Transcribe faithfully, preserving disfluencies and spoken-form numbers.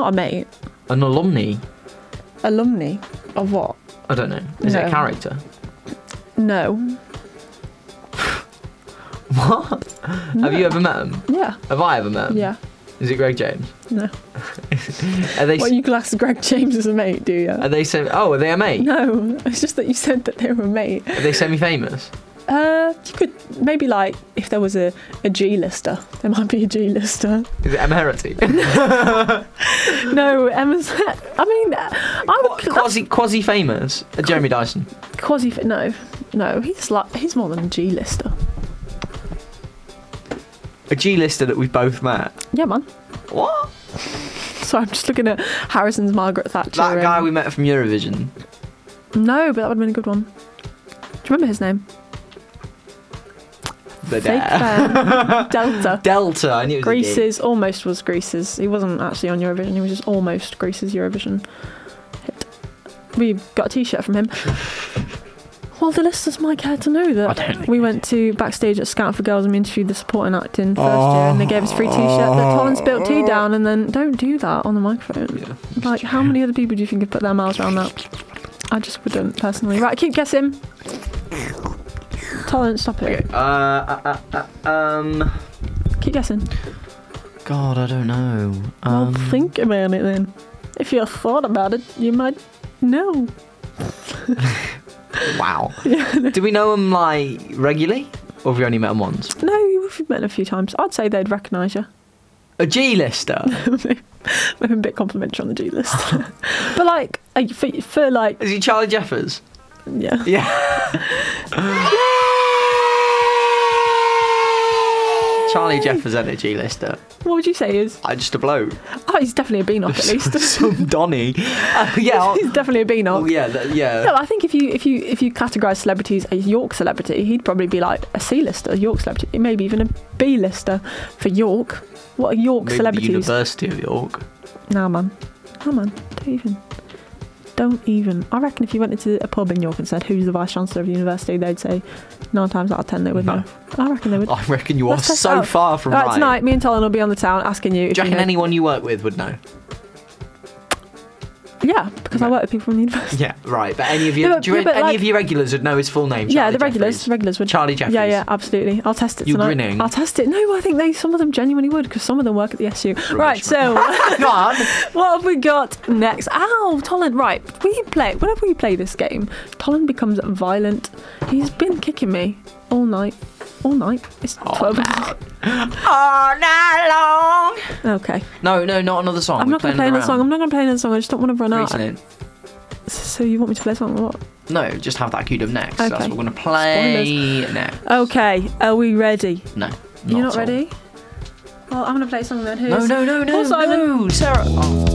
not a mate. An alumni? Alumni of what? I don't know. Is No. it a character? No. What? No. Have you ever met him? Yeah. Have I ever met him? Yeah. Is it Greg James? No. Are they? Well, you class Greg James as a mate, do you? Are they semi? Oh, are they a mate? No, it's just that you said that they were a mate. Are they semi-famous? Uh, you could maybe like if there was a, a G-lister, there might be a G-lister. Is it Emma Herity? No, Emma's. I mean, I would Quasi quasi famous. Uh, Jeremy Dyson. quasi. No, no, he's like he's more than a G-lister. A G-lister that we've both met. Yeah, man. What? So I'm just looking at Harrison's Margaret Thatcher. That guy and- we met from Eurovision. No, but that would have been a good one. Do you remember his name? The Fake dare. fan. Delta. Delta. I knew it was Greece's almost was Greece's. He wasn't actually on Eurovision. He was just almost Greece's Eurovision hit. We got a T-shirt from him. Well, the listeners might care to know I that don't think we they went to backstage at Scout for Girls and we interviewed the supporting acting first year, and they gave us a free T-shirt that Colin spilled tea down. And then don't do that on the microphone. Yeah. Like, how many other people do you think have put their mouths around that? I just wouldn't personally. Right, keep guessing. Tolerance, stop it. Okay. Uh, uh, uh, uh, um. Keep guessing. God, I don't know. Well, Um, think about it then. If you thought about it, you might know. Wow. Do we know him like regularly, or have we only met him once? No, we've met a few times. I'd say they'd recognise you. A G-lister. Maybe a bit complimentary on the G list. But like, uh, for, for like, Is he Charlie Jeffers? yeah. Yeah. Charlie Jeffers and a G-lister. What would you say is? I just a bloke. Oh, he's definitely a beanock at least. Some Donny. Uh, yeah. I'll- He's definitely a beanock. Oh yeah, that, yeah. No, I think if you if you if you categorise celebrities as York celebrity, he'd probably be like a C-lister, York celebrity, maybe even a B-lister for York. What are York Maybe celebrities? the University of York. Nah, man. Nah, man. Don't even. Don't even. I reckon if you went into a pub in York and said, who's the Vice Chancellor of the university, they'd say nine times out of ten they would No. know. I reckon they would. I reckon you are Let's test it so out. far from Right, right. tonight, me and Tolan will be on the town asking you if Do you you reckon know. anyone you work with would know? Yeah, because I work with people from the university. Yeah, right. But any of your No, but- do you yeah, reckon but any like- of your regulars would know his full name? Yeah, Charlie the regulars, Jeffries? regulars would. Charlie Jeffries. Yeah, yeah, absolutely. I'll test it You're tonight. grinning. I'll test it. No, I think they some of them genuinely would because some of them work at the S U. Right, so Go on. what have we got next? Ow, Tolan. Right, we play. Whenever we play this game, Tolan becomes violent. He's been kicking me all night. All night. It's Oh, twelve. All night long. Okay. No, no, not another song. I'm We're not going to playing play another around. song. I'm not going to play another song. I just don't want to run out. Reason it. So you want me to play a song or what? No, just have that queued up next. Okay. That's what we're going to play next. Okay. Are we ready? No. You're not at all. ready? Well, I'm going to play a song then. Who's No, no, no, no, Paul Simon. no. Sarah. Oh.